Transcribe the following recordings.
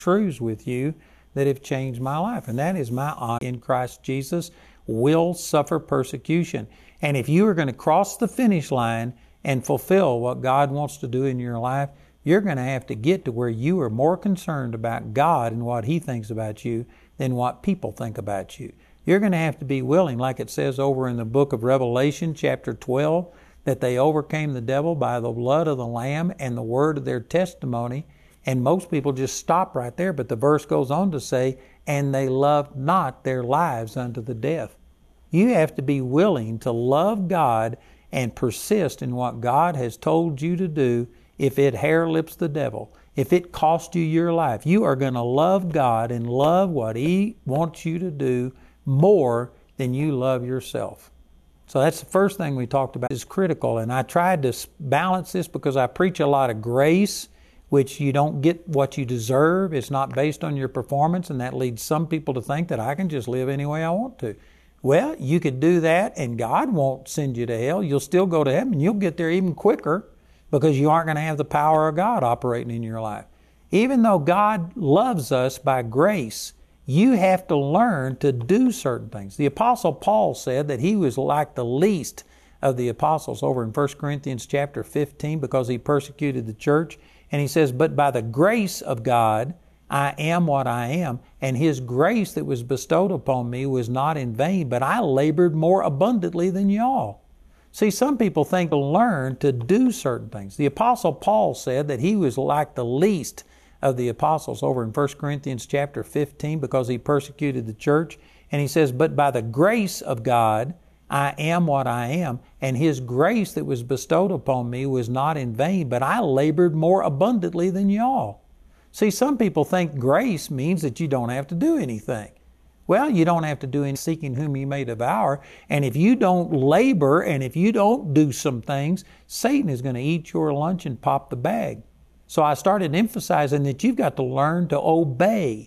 truths with you that have changed my life. And that is my honor in Christ Jesus will suffer persecution. And if you are going to cross the finish line and fulfill what God wants to do in your life, you're going to have to get to where you are more concerned about God and what He thinks about you than what people think about you. You're going to have to be willing, like it says over in the book of Revelation, chapter 12, that they overcame the devil by the blood of the Lamb and the word of their testimony. And most people just stop right there, but the verse goes on to say, and they loved not their lives unto the death. You have to be willing to love God and persist in what God has told you to do. If it hair-lips the devil, if it costs you your life, you are going to love God and love what He wants you to do more than you love yourself. So that's the first thing we talked about is critical. And I tried to balance this because I preach a lot of grace, which you don't get what you deserve. It's not based on your performance, and that leads some people to think that I can just live any way I want to. Well, you could do that, and God won't send you to hell. You'll still go to heaven. You'll get there even quicker because you aren't going to have the power of God operating in your life. Even though God loves us by grace, you have to learn to do certain things. The Apostle Paul said that he was like the least of the apostles over in 1 Corinthians chapter 15 because he persecuted the church. And he says, but by the grace of God, I am what I am, and His grace that was bestowed upon me was not in vain, but I labored more abundantly than y'all. See, some people think to learn to do certain things. The Apostle Paul said that he was like the least of the apostles over in 1 Corinthians chapter 15 because he persecuted the church. And he says, but by the grace of God, I am what I am, and His grace that was bestowed upon me was not in vain, but I labored more abundantly than y'all. See, some people think grace means that you don't have to do anything. Well, you don't have to do any seeking whom you may devour. And if you don't labor and if you don't do some things, Satan is going to eat your lunch and pop the bag. So I started emphasizing that you've got to learn to obey.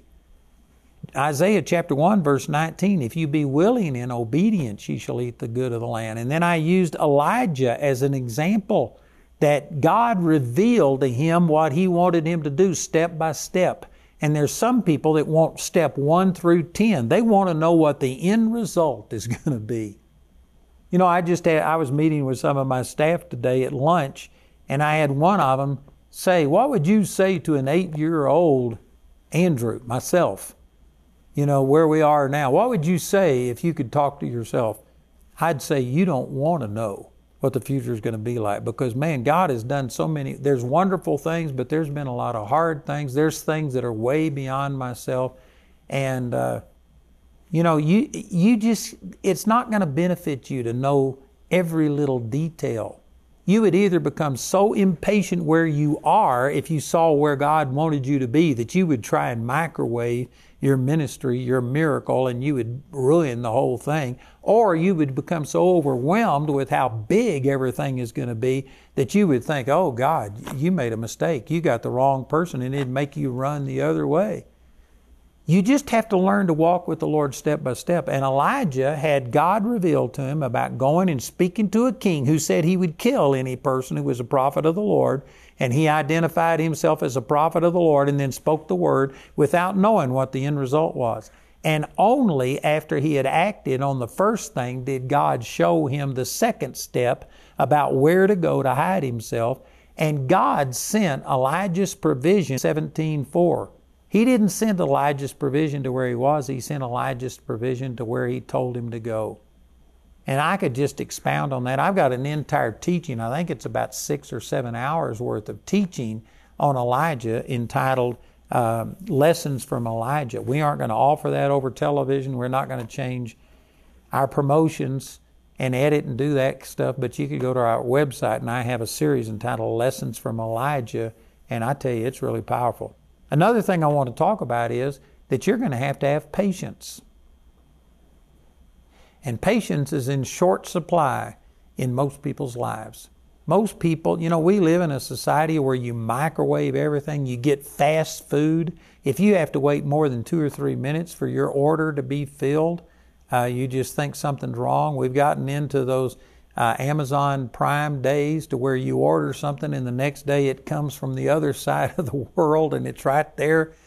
Isaiah chapter 1 verse 19, if you be willing and obedient, ye shall eat the good of the land. And then I used Elijah as an example that God revealed to him what He wanted him to do step by step. And there's some people that want step 1 through 10. They want to know what the end result is going to be. You know, I was meeting with some of my staff today at lunch, and I had one of them say, what would you say to an 8-year-old Andrew, myself, you know, where we are now? What would you say if you could talk to yourself? I'd say you don't want to know what the future is going to be like because, man, God has done so many. There's wonderful things, but there's been a lot of hard things. There's things that are way beyond myself. And, you know, you just, it's not going to benefit you to know every little detail. You would either become so impatient where you are if you saw where God wanted you to be that you would try and microwave your ministry, your miracle, and you would ruin the whole thing. Or you would become so overwhelmed with how big everything is going to be that you would think, oh God, you made a mistake. You got the wrong person, and it'd make you run the other way. You just have to learn to walk with the Lord step by step. And Elijah had God revealed to him about going and speaking to a king who said he would kill any person who was a prophet of the Lord. And he identified himself as a prophet of the Lord and then spoke the word without knowing what the end result was. And only after he had acted on the first thing did God show him the second step about where to go to hide himself. And God sent Elijah's provision, 17:4. He didn't send Elijah's provision to where he was. He sent Elijah's provision to where He told him to go. And I could just expound on that. I've got an entire teaching. I think it's about 6 or 7 hours worth of teaching on Elijah entitled Lessons from Elijah. We aren't going to offer that over television. We're not going to change our promotions and edit and do that stuff. But you could go to our website, and I have a series entitled Lessons from Elijah. And I tell you, it's really powerful. Another thing I want to talk about is that you're going to have patience. And patience is in short supply in most people's lives. Most people, you know, we live in a society where you microwave everything. You get fast food. If you have to wait more than 2 or 3 minutes for your order to be filled, you just think something's wrong. We've gotten into those Amazon Prime days to where you order something and the next day it comes from the other side of the world and it's right there